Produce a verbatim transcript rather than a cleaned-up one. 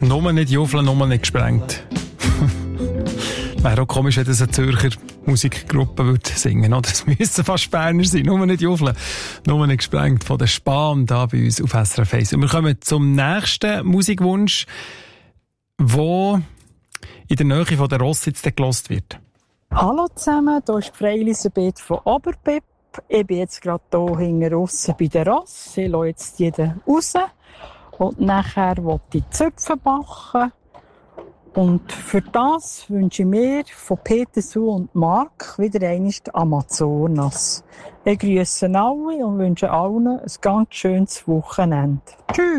Nur nicht juffeln, nur nicht gesprengt. Wäre auch komisch, wenn das eine Zürcher Musikgruppe würde singen, oder? Es müssen fast Berner sein. Nur nicht juffeln, nur nicht gesprengt. Von der Spahn da bei uns auf S R F eins. Und wir kommen zum nächsten Musikwunsch, wo in der Nähe von der Rossitz gelost wird. Hallo zusammen, hier ist Frau Elisabeth von Oberpip. Ich bin jetzt gerade hier hinten raus bei der Ross. Ich lasse jetzt jeden raus. Und nachher will ich Zöpfe machen. Und für das wünsche ich mir von Peter, Sue und Marc wieder einmal die Amazonas. Ich grüße alle und wünsche allen ein ganz schönes Wochenende. Tschüss!